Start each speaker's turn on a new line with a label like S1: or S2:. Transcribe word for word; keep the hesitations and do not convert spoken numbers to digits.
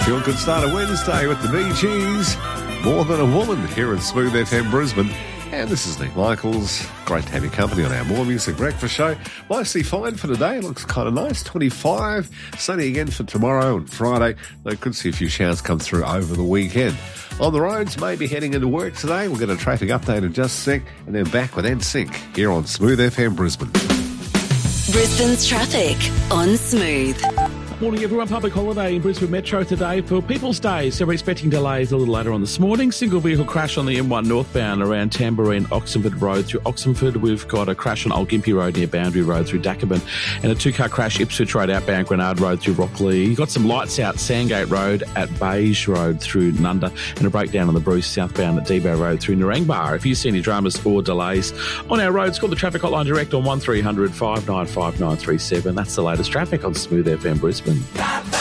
S1: feel-good start of Wednesday with the Bee Gees. More Than a Woman here in Smooth F M Brisbane. And this is Nick Michaels. Great to have your company on our More Music Breakfast show. Mostly fine for today. It looks kind of nice. twenty-five. Sunny again for tomorrow and Friday. They could see a few showers come through over the weekend. On the roads, maybe heading into work today. We'll get a traffic update in just a sec. And then back with N Sync here on Smooth F M Brisbane.
S2: Brisbane's traffic on Smooth.
S3: Morning everyone, public holiday in Brisbane Metro today for People's Day, so we're expecting delays a little later on this morning. Single vehicle crash on the M one northbound around Tamborine, Oxenford Road through Oxenford. We've got a crash on Old Gympie Road near Boundary Road through Dacabin, and a two-car crash Ipswich Road outbound Grenard Road through Rockley. You've got some lights out Sandgate Road at Beige Road through Nunda, and a breakdown on the Bruce southbound at Debo Road through Narangba. If you see any dramas or delays on our roads, call the traffic hotline direct on one three hundred five nine five nine three seven. That's the latest traffic on Smooth F M Brisbane.